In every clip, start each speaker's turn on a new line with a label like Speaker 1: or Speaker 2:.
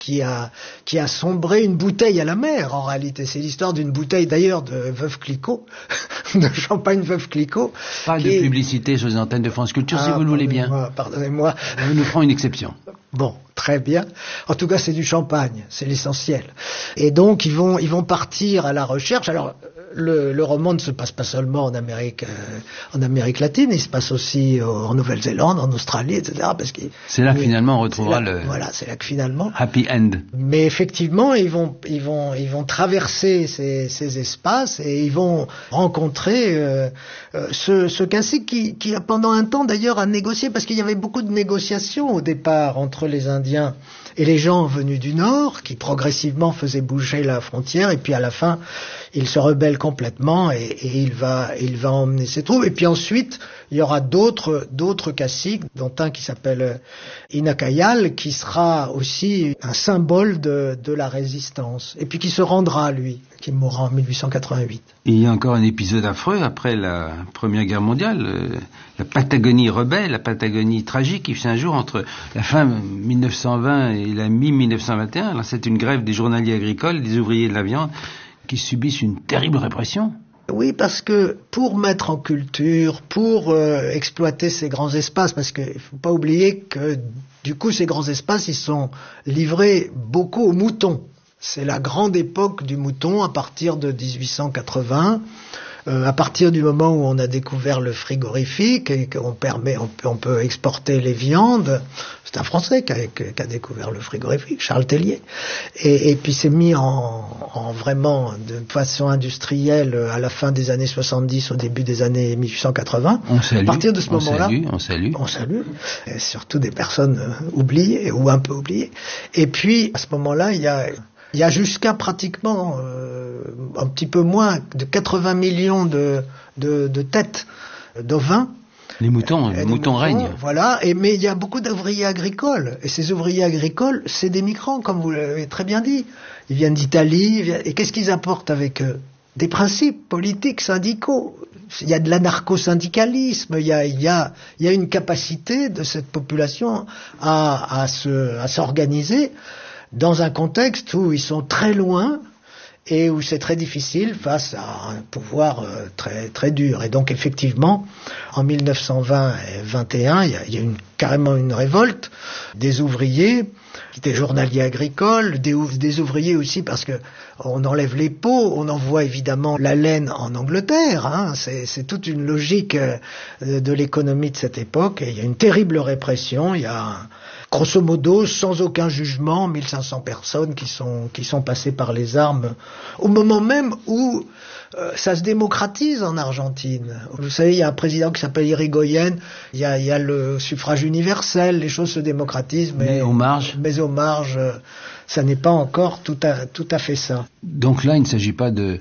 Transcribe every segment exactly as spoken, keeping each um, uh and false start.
Speaker 1: qui a qui a sombré une bouteille à la mer. En réalité, c'est l'histoire d'une bouteille d'ailleurs de Veuve Clicquot, de champagne Veuve Clicquot.
Speaker 2: Pas de
Speaker 1: est...
Speaker 2: publicité sur les antennes de France Culture,
Speaker 1: ah,
Speaker 2: si vous le voulez bien.
Speaker 1: Pardonnez-moi.
Speaker 2: Nous nous ferons une exception.
Speaker 1: Bon, très bien. En tout cas, c'est du champagne, c'est l'essentiel. Et donc, ils vont, ils vont partir à la recherche. Alors, le, le roman ne se passe pas seulement en Amérique, euh, en Amérique latine, il se passe aussi en Nouvelle-Zélande, en Australie, et cetera. Parce qu'il,
Speaker 2: c'est là que finalement on retrouvera
Speaker 1: là,
Speaker 2: le.
Speaker 1: Voilà, c'est là que finalement.
Speaker 2: Happy end.
Speaker 1: Mais effectivement, ils vont, ils vont, ils vont traverser ces, ces espaces et ils vont rencontrer euh, euh, ce, ce cacique qui, qui a pendant un temps d'ailleurs a négocié, parce qu'il y avait beaucoup de négociations au départ entre les Indiens et les gens venus du Nord, qui progressivement faisaient bouger la frontière, et puis à la fin, il se rebelle complètement et, et il va, il va emmener ses troupes. Et puis ensuite, il y aura d'autres, d'autres caciques, dont un qui s'appelle Inakayal, qui sera aussi un symbole de, de la résistance, et puis qui se rendra, lui, qui mourra en mille huit cent quatre-vingt-huit.
Speaker 2: Il y a encore un épisode affreux après la Première Guerre mondiale, euh, la Patagonie rebelle, la Patagonie tragique, qui fait un jour entre la fin mille neuf cent vingt et la mi-mille neuf cent vingt et un. Là, c'est une grève des journaliers agricoles, des ouvriers de la viande, qui subissent une terrible répression.
Speaker 1: Oui, parce que pour mettre en culture, pour euh, exploiter ces grands espaces, parce qu'il ne faut pas oublier que du coup ces grands espaces, ils sont livrés beaucoup aux moutons. C'est la grande époque du mouton à partir de dix-huit cent quatre-vingts, euh, à partir du moment où on a découvert le frigorifique et qu'on permet, on peut, on peut exporter les viandes. C'est un Français qui a, qui a découvert le frigorifique, Charles Tellier. Et, et puis c'est mis en, en vraiment de façon industrielle à la fin des années soixante-dix, au début des années mille huit cent quatre-vingts.
Speaker 2: On salue,
Speaker 1: à partir de ce
Speaker 2: on
Speaker 1: moment-là,
Speaker 2: salue, on salue,
Speaker 1: on salue, et surtout des personnes oubliées ou un peu oubliées. Et puis à ce moment-là, il y a Il y a jusqu'à pratiquement euh, un petit peu moins de quatre-vingts millions de, de, de têtes d'ovins.
Speaker 2: Les moutons, les moutons, moutons règnent.
Speaker 1: Voilà, et, mais il y a beaucoup d'ouvriers agricoles. Et ces ouvriers agricoles, c'est des migrants, comme vous l'avez très bien dit. Ils viennent d'Italie. Ils viennent, et qu'est-ce qu'ils apportent avec eux ? Des principes politiques, syndicaux. Il y a de l'anarcho-syndicalisme. Il y a, il y a, il y a une capacité de cette population à, à, se, à s'organiser dans un contexte où ils sont très loin et où c'est très difficile face à un pouvoir euh, très très dur. Et donc effectivement, en mille neuf cent vingt et vingt et un, il y a, il y a une, carrément une révolte des ouvriers, des journaliers agricoles, des, des ouvriers aussi parce que on enlève les peaux, on envoie évidemment la laine en Angleterre. Hein, c'est, c'est toute une logique euh, de l'économie de cette époque. Et il y a une terrible répression. Il y a un, grosso modo, sans aucun jugement, mille cinq cents personnes qui sont qui sont passées par les armes au moment même où euh, ça se démocratise en Argentine. Vous savez, il y a un président qui s'appelle Irigoyen, il y a, il y a le suffrage universel, les choses se démocratisent, mais,
Speaker 2: mais aux marges,
Speaker 1: mais aux marges, ça n'est pas encore tout à tout à fait ça.
Speaker 2: Donc là, il ne s'agit pas de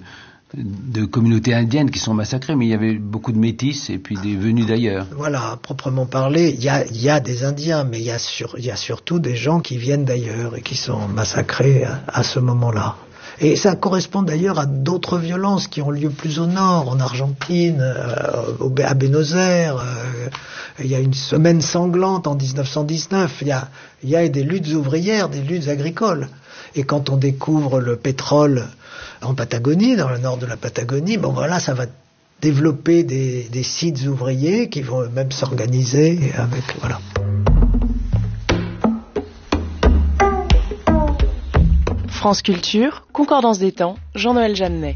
Speaker 2: de communautés indiennes qui sont massacrées, mais il y avait beaucoup de métis et puis des venus d'ailleurs.
Speaker 1: Voilà, à proprement parler, il y a, il y a des Indiens, mais il y a, sur, il y a surtout des gens qui viennent d'ailleurs et qui sont massacrés à, à ce moment-là. Et ça correspond d'ailleurs à d'autres violences qui ont lieu plus au nord, en Argentine, euh, à Buenos Aires. Euh, il y a une semaine sanglante en dix-neuf cent dix-neuf. Il y a, il y a des luttes ouvrières, des luttes agricoles. Et quand on découvre le pétrole en Patagonie, dans le nord de la Patagonie, bon voilà, ça va développer des, des sites ouvriers qui vont eux-mêmes s'organiser avec, voilà.
Speaker 3: France Culture, Concordance des temps, Jean-Noël Jeannet.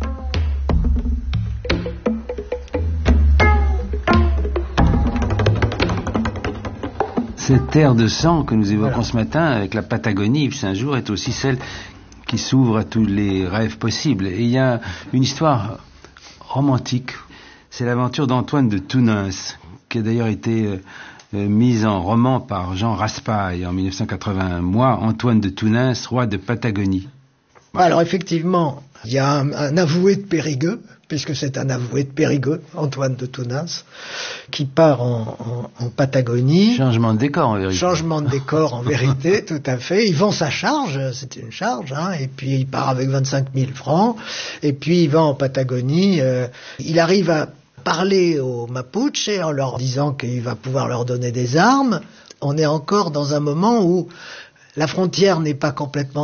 Speaker 2: Cette terre de sang que nous évoquons
Speaker 1: voilà.
Speaker 2: ce matin avec la Patagonie, Yves Saint-Jour, est aussi celle qui s'ouvre à tous les rêves possibles. Et il y a une histoire romantique, c'est l'aventure d'Antoine de Tounens, qui a d'ailleurs été euh, euh, mise en roman par Jean Raspail en mille neuf cent quatre-vingt-un. Moi, Antoine de Tounens, roi de Patagonie.
Speaker 1: Alors effectivement, il y a un, un avoué de Périgueux, puisque c'est un avoué de Périgueux, Antoine de Tounens, qui part en, en, en Patagonie.
Speaker 2: Changement de décor en vérité.
Speaker 1: Changement de décor en vérité, tout à fait. Il vend sa charge, c'est une charge, hein, et puis il part avec vingt-cinq mille francs, et puis il va en Patagonie. Euh, il arrive à parler aux Mapuches en leur disant qu'il va pouvoir leur donner des armes. On est encore dans un moment où La frontière n'est pas complètement